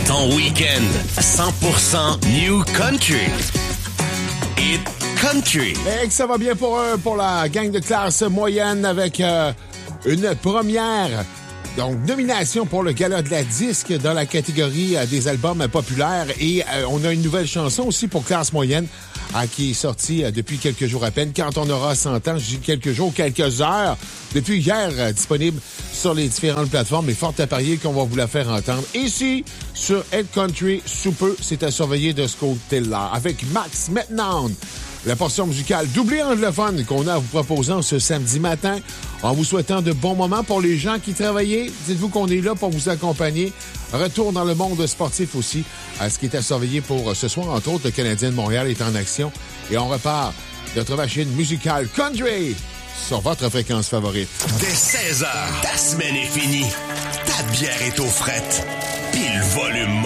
Ton week-end 100% New Country. Hit Country. Et que ça va bien pour la gang de classe moyenne avec une première nomination pour le Gala de la disque dans la catégorie des albums populaires. Et on a une nouvelle chanson aussi pour classe moyenne qui est sortie depuis quelques jours à peine. Quand on aura 100 ans, je dis quelques jours, quelques heures, depuis hier, disponible sur les différentes plateformes. Mais fort à parier qu'on va vous la faire entendre. Ici, sur Hit Country, sous peu, c'est à surveiller de ce côté-là. Avec Max maintenant. La portion musicale doublée anglophone qu'on a à vous proposant ce samedi matin, en vous souhaitant de bons moments pour les gens qui travaillaient. Dites-vous qu'on est là pour vous accompagner. Retour dans le monde sportif aussi, à ce qui est à surveiller pour ce soir. Entre autres, le Canadien de Montréal est en action. Et on repart notre machine musicale country sur votre fréquence favorite. Dès 16h, ta semaine est finie. Ta bière est aux frettes. Puis le volume